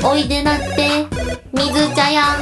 おいでなって水茶屋。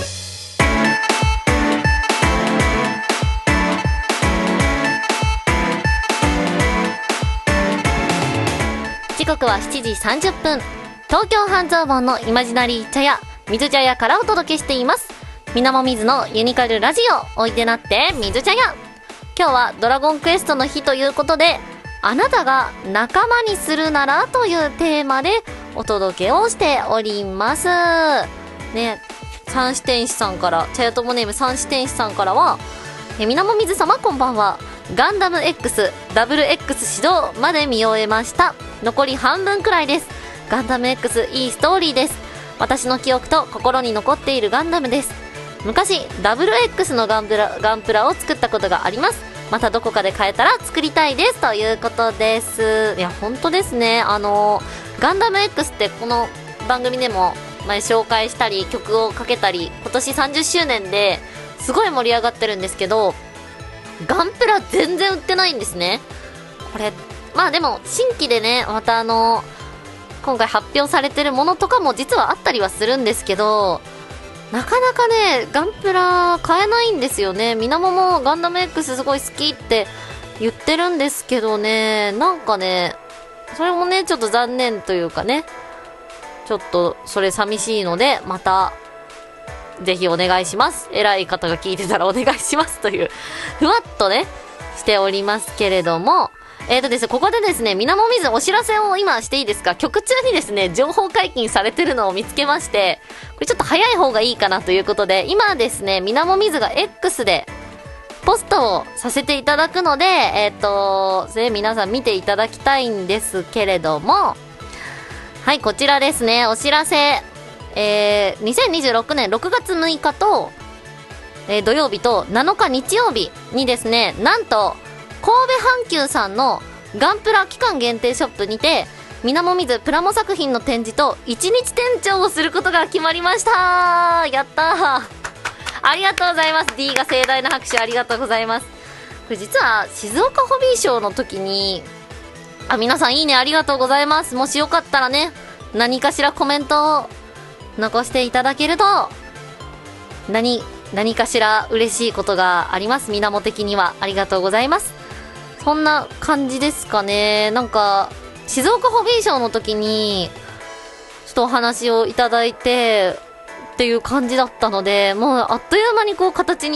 時刻は7時30分。東京半蔵門のイマジナリー茶屋水茶屋からお届けしています。みなもみずのユニカルラジオ、おいでなって水茶屋。今日はドラゴンクエストの日ということで、あなたが仲間にするならというテーマでお届けをしておりますね。三視天使さんから、茶屋友ネーム三視天使さんからは、みなもみず様こんばんは。ガンダム X ダブル X 始動まで見終えました。残り半分くらいです。ガンダム X いいストーリーです。私の記憶と心に残っているガンダムです。昔ダブル X のガンプラを作ったことがあります。またどこかで買えたら作りたいですということです。いや本当ですね。ガンダム X ってこの番組でも前紹介したり曲をかけたり、今年30周年ですごい盛り上がってるんですけど、ガンプラ全然売ってないんですね。これまあでも新規でね、また今回発表されてるものとかも実はあったりはするんですけど、なかなかねガンプラ買えないんですよね。みなももガンダム X すごい好きって言ってるんですけどね、なんかねそれもねちょっと残念というかね、ちょっとそれ寂しいので、またぜひお願いします。偉い方が聞いてたらお願いしますというふわっとねしておりますけれども、ですね、ここでですね、みなもみずお知らせを今していいですか。曲中にですね情報解禁されてるのを見つけまして、これちょっと早い方がいいかなということで、今ですねみなもみずが X でポストをさせていただくので、それ皆さん見ていただきたいんですけれども、はい、こちらですね、お知らせ。2026年6月6日と、土曜日と7日日曜日にですね、なんと神戸阪急さんのガンプラ期間限定ショップにて、みなもみずプラモ作品の展示と1日店長をすることが決まりました。やったー、ありがとうございます。 D が盛大な拍手ありがとうございます。これ実は静岡ホビーショーの時に、皆さんいいねありがとうございます。もしよかったらね、何かしらコメントを残していただけると何かしら嬉しいことがあります。みなも的にはありがとうございます。そんな感じですかね。なんか静岡ホビーショーの時にちょっとお話をいただいてっていう感じだったので、もうあっという間にこう形に